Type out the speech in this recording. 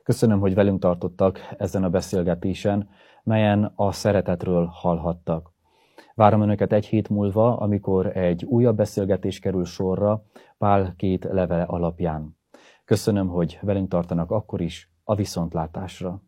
Köszönöm, hogy velünk tartottak ezen a beszélgetésen, melyen a szeretetről hallhattak. Várom Önöket egy hét múlva, amikor egy újabb beszélgetés kerül sorra Pál 2 levele alapján. Köszönöm, hogy velünk tartanak akkor is, a viszontlátásra.